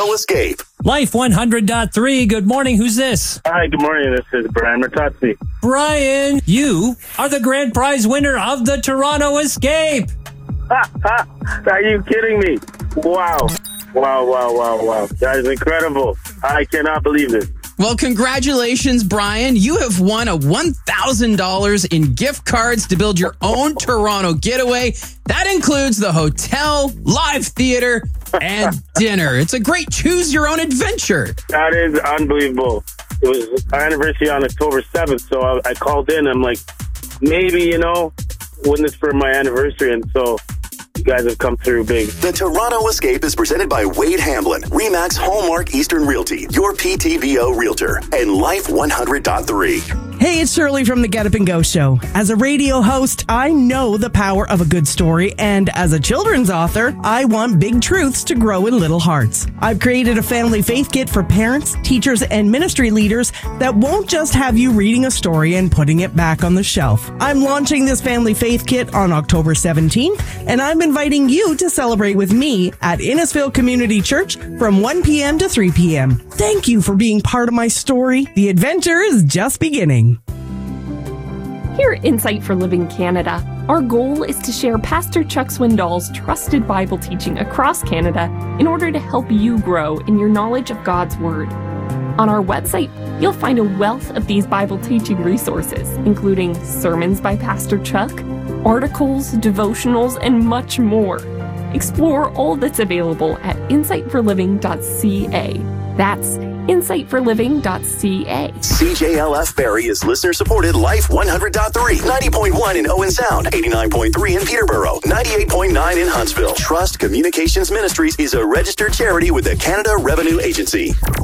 Escape. Life 100.3. Good morning. Who's this? Hi, good morning. This is Brian Mertazzi. Brian, you are the grand prize winner of the Toronto Escape. Are you kidding me? Wow. That is incredible. I cannot believe this. Well, congratulations, Brian. You have won a $1,000 in gift cards to build your own Toronto getaway. That includes the hotel, live theater, and dinner. It's a great choose-your-own-adventure. That is unbelievable. It was our anniversary on October 7th, so I called in. I'm like, maybe, when it's for my anniversary, and so you guys have come through big. The Toronto Escape is presented by Wade Hamblin, Remax Hallmark Eastern Realty, your PTBO Realtor, and Life 100.3. Hey, it's Shirley from the Get Up and Go Show. As a radio host, I know the power of a good story, and as a children's author, I want big truths to grow in little hearts. I've created a family faith kit for parents, teachers, and ministry leaders that won't just have you reading a story and putting it back on the shelf. I'm launching this family faith kit on October 17th, and I'm inviting you to celebrate with me at Innisfil Community Church from 1 p.m. to 3 p.m. Thank you for being part of my story. The adventure is just beginning. Here at Insight for Living Canada, our goal is to share Pastor Chuck Swindoll's trusted Bible teaching across Canada in order to help you grow in your knowledge of God's Word. On our website, you'll find a wealth of these Bible teaching resources, including sermons by Pastor Chuck, articles, devotionals, and much more. Explore all that's available at insightforliving.ca. That's insightforliving.ca. CJLF Barrie is listener-supported Life 100.3, 90.1 in Owen Sound, 89.3 in Peterborough, 98.9 in Huntsville. Trust Communications Ministries is a registered charity with the Canada Revenue Agency.